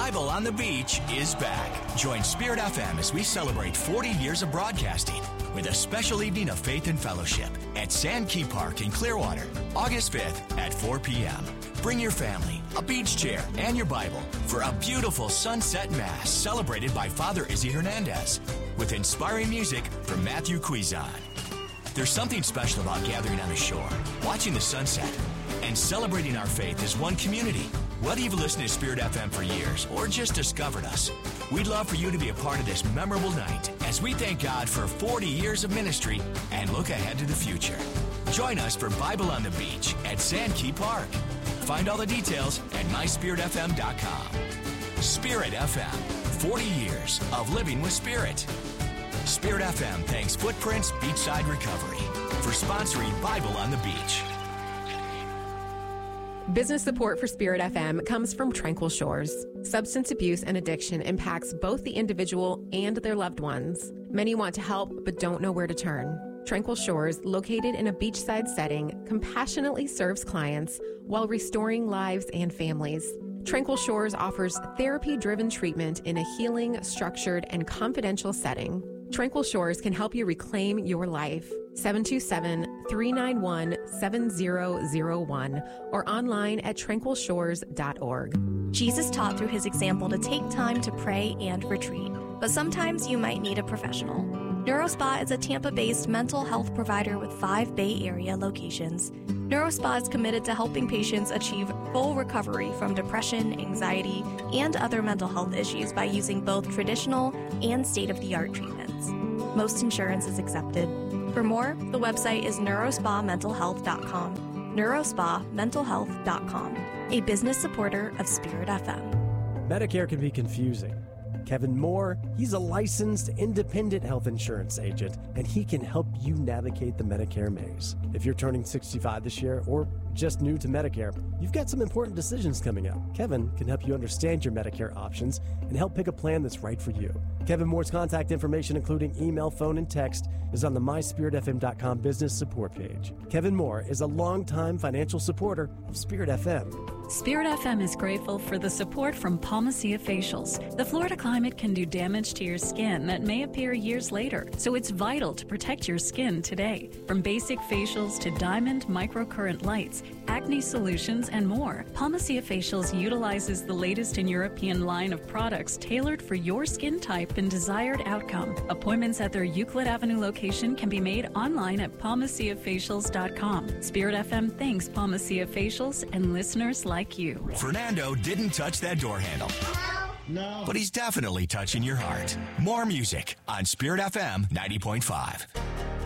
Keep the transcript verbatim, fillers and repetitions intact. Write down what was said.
Bible on the Beach is back. Join Spirit F M as we celebrate forty years of broadcasting with a special evening of faith and fellowship at Sand Key Park in Clearwater, August fifth at four p.m. Bring your family, a beach chair, and your Bible for a beautiful sunset mass celebrated by Father Izzy Hernandez with inspiring music from Matthew Cuizon. There's something special about gathering on the shore, watching the sunset, and celebrating our faith as one community. Whether you've listened to Spirit F M for years or just discovered us, we'd love for you to be a part of this memorable night as we thank God for forty years of ministry and look ahead to the future. Join us for Bible on the Beach at Sand Key Park. Find all the details at my spirit f m dot com. Spirit F M, forty years of living with Spirit. Spirit F M thanks Footprints Beachside Recovery for sponsoring Bible on the Beach. Business support for Spirit F M comes from Tranquil Shores. Substance abuse and addiction impacts both the individual and their loved ones. Many want to help but don't know where to turn. Tranquil Shores, located in a beachside setting, compassionately serves clients while restoring lives and families. Tranquil Shores offers therapy-driven treatment in a healing, structured, and confidential setting. Tranquil Shores can help you reclaim your life. seven two seven, three nine one, seven zero zero one or online at tranquil shores dot org. Jesus taught through his example to take time to pray and retreat, but sometimes you might need a professional. NeuroSpa is a Tampa-based mental health provider with five Bay Area locations. NeuroSpa is committed to helping patients achieve full recovery from depression, anxiety, and other mental health issues by using both traditional and state-of-the-art treatments. Most insurance is accepted. For more, the website is neurospa mental health dot com. neurospa mental health dot com, a business supporter of Spirit F M. Medicare can be confusing. Kevin Moore, he's a licensed independent health insurance agent, and he can help you navigate the Medicare maze. If you're turning sixty-five this year or just new to Medicare, you've got some important decisions coming up. Kevin can help you understand your Medicare options and help pick a plan that's right for you. Kevin Moore's contact information, including email, phone, and text, is on the my spirit f m dot com business support page. Kevin Moore is a longtime financial supporter of Spirit F M. Spirit F M is grateful for the support from Palmacia Facials. The Florida climate can do damage to your skin that may appear years later, so it's vital to protect your skin today. From basic facials to diamond microcurrent lights, acne solutions, and more, Palmacia Facials utilizes the latest in European line of products tailored for your skin type and desired outcome. Appointments at their Euclid Avenue location can be made online at palmacia facials dot com. Spirit F M thanks Palmacia Facials and listeners like you. Fernando didn't touch that door handle. No. But he's definitely touching your heart. More music on Spirit F M ninety point five.